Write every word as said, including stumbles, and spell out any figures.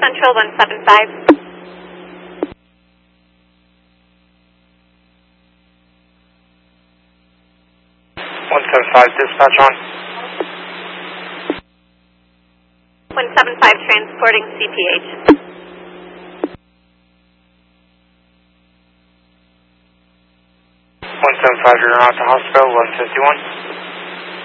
Central one seven five. one seven five, dispatch on. one seven five, transporting C P H. one seven five, you're out to hospital, one fifty-one.